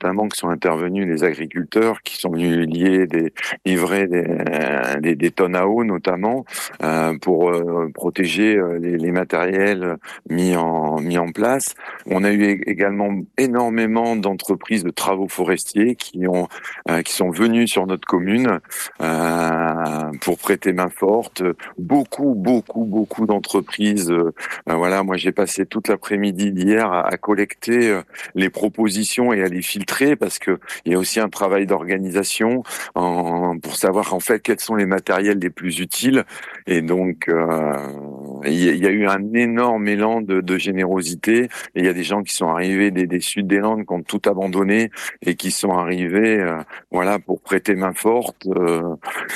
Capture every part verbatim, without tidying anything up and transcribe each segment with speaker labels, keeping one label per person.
Speaker 1: notamment que sont intervenus les agriculteurs qui sont venus lier des, livrer des, des, des tonnes à eau notamment euh, pour euh, protéger les, les matériels mis en, mis en place. On a eu également énormément d'entreprises de travaux forestiers qui ont euh, qui sont venues sur notre commune euh, pour prêter main forte. Beaucoup, beaucoup, beaucoup d'entreprises. Euh, voilà, moi j'ai passé toute l'après-midi d'hier à, à collecter euh, les propositions et à les filtrer parce que il y a aussi un travail d'organisation en, pour savoir en fait quels sont les matériels les plus utiles. Et donc euh, il y a eu un énorme élan de, de générosité. Et il y a des gens qui sont arrivés des, des Sud des Landes qui ont tout abandonné et qui sont arrivés, euh, voilà, pour prêter main forte. Euh,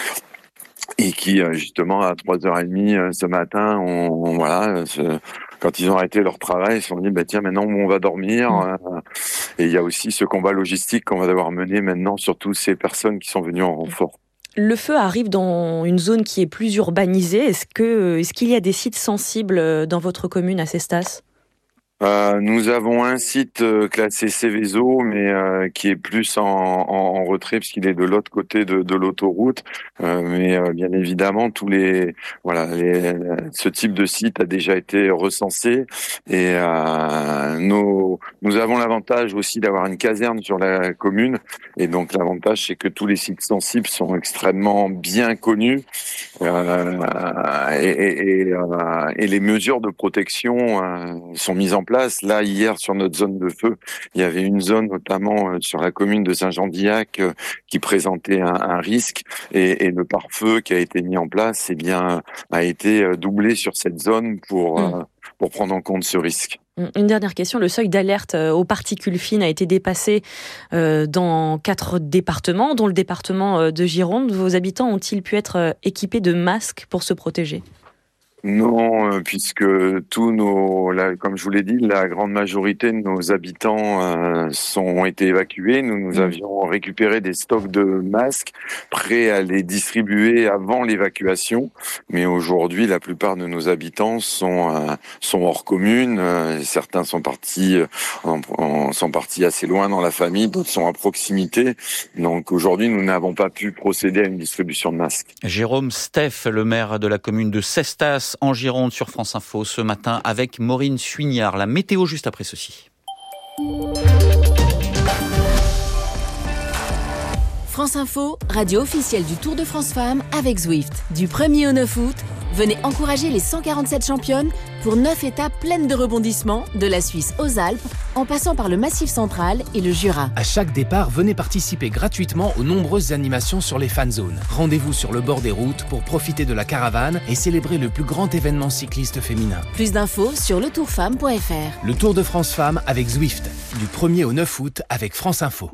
Speaker 1: et qui justement à trois heures trente ce matin, on, on voilà. Ce, quand ils ont arrêté leur travail, ils se sont dit bah tiens maintenant on va dormir. Mmh. Et il y a aussi ce combat logistique qu'on va devoir mener maintenant sur toutes ces personnes qui sont venues en renfort.
Speaker 2: Le feu arrive dans une zone qui est plus urbanisée. Est-ce que est-ce qu'il y a des sites sensibles dans votre commune à Cestas ?
Speaker 1: Euh, nous avons un site euh, classé Céveso, mais euh, qui est plus en, en, en retrait puisqu'il est de l'autre côté de, de l'autoroute. Euh, mais euh, bien évidemment, tous les voilà, les, ce type de site a déjà été recensé et euh, nos, nous avons l'avantage aussi d'avoir une caserne sur la commune et donc l'avantage c'est que tous les sites sensibles sont extrêmement bien connus euh, et, et, et, euh, et les mesures de protection euh, sont mises en place. Place. Là, hier, sur notre zone de feu, il y avait une zone, notamment euh, sur la commune de Saint-Jean-d'Illac, euh, qui présentait un, un risque. Et, et le pare-feu qui a été mis en place, eh bien, a été euh, doublé sur cette zone pour, mmh. euh, pour prendre en compte ce risque.
Speaker 2: Une dernière question, le seuil d'alerte aux particules fines a été dépassé euh, dans quatre départements, dont le département de Gironde. Vos habitants ont-ils pu être équipés de masques pour se protéger ?
Speaker 1: Non, puisque tous nos, la, comme je vous l'ai dit, la grande majorité de nos habitants euh, sont ont été évacués. Nous, nous avions récupéré des stocks de masques prêts à les distribuer avant l'évacuation. Mais aujourd'hui, la plupart de nos habitants sont euh, sont hors commune. Euh, certains sont partis en, en, sont partis assez loin dans la famille, d'autres sont à proximité. Donc aujourd'hui, nous n'avons pas pu procéder à une distribution de masques.
Speaker 3: Jérôme Steff, le maire de la commune de Cestas, en Gironde sur France Info ce matin avec Maureen Suignard. La météo juste après ceci.
Speaker 4: France Info, radio officielle du Tour de France Femmes avec Zwift. Du premier au neuf août, venez encourager les cent quarante-sept championnes pour neuf étapes pleines de rebondissements, de la Suisse aux Alpes, en passant par le Massif central et le Jura.
Speaker 5: À chaque départ, venez participer gratuitement aux nombreuses animations sur les fan zones. Rendez-vous sur le bord des routes pour profiter de la caravane et célébrer le plus grand événement cycliste féminin.
Speaker 4: Plus d'infos sur le tour femme point f r.
Speaker 5: Le Tour de France Femmes avec Zwift, du premier au neuf août avec France Info.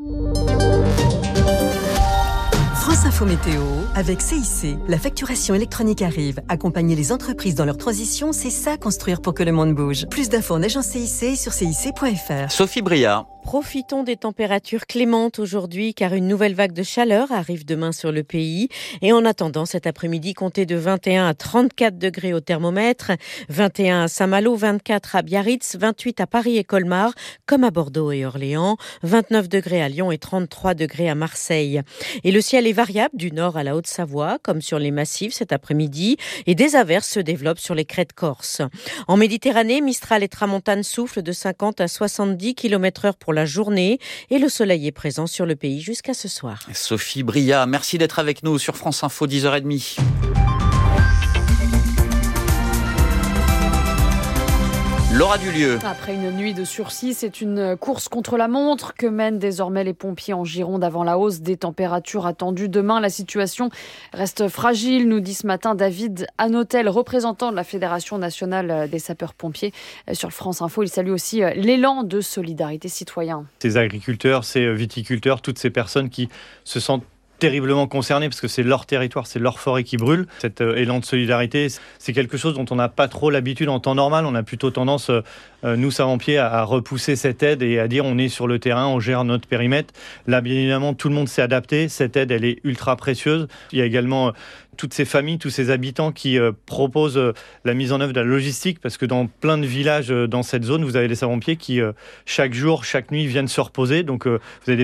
Speaker 6: France Info Météo, avec C I C. La facturation électronique arrive. Accompagner les entreprises dans leur transition, c'est ça, construire pour que le monde bouge. Plus d'infos en agence C I C sur C I C point f r.
Speaker 3: Sophie Bria.
Speaker 2: Profitons des températures clémentes aujourd'hui car une nouvelle vague de chaleur arrive demain sur le pays. Et en attendant, cet après-midi, comptez de vingt et un à trente-quatre degrés au thermomètre, vingt et un à Saint-Malo, vingt-quatre à Biarritz, vingt-huit à Paris et Colmar, comme à Bordeaux et Orléans, vingt-neuf degrés à Lyon et trente-trois degrés à Marseille. Et le ciel est variable du nord à la Haute-Savoie, comme sur les massifs cet après-midi, et des averses se développent sur les crêtes corses. En Méditerranée, Mistral et Tramontane soufflent de cinquante à soixante-dix kilomètres heure pour la journée et le soleil est présent sur le pays jusqu'à ce soir.
Speaker 3: Sophie Bria, merci d'être avec nous sur France Info, dix heures trente. Laura Dulieu.
Speaker 7: Après une nuit de sursis, c'est une course contre la montre que mènent désormais les pompiers en Gironde avant la hausse des températures attendues. Demain, la situation reste fragile, nous dit ce matin David Hanotel, représentant de la Fédération nationale des sapeurs-pompiers sur France Info. Il salue aussi l'élan de solidarité citoyen.
Speaker 8: Ces agriculteurs, ces viticulteurs, toutes ces personnes qui se sentent terriblement concernés parce que c'est leur territoire, c'est leur forêt qui brûle. Cet euh, élan de solidarité, c'est quelque chose dont on n'a pas trop l'habitude en temps normal. On a plutôt tendance, euh, nous sapeurs-pompiers, à, à repousser cette aide et à dire on est sur le terrain, on gère notre périmètre. Là, bien évidemment, tout le monde s'est adapté. Cette aide, elle est ultra précieuse. Il y a également euh, toutes ces familles, tous ces habitants qui euh, proposent euh, la mise en œuvre de la logistique parce que dans plein de villages euh, dans cette zone, vous avez des sapeurs-pompiers qui, euh, chaque jour, chaque nuit, viennent se reposer. Donc, euh, vous avez des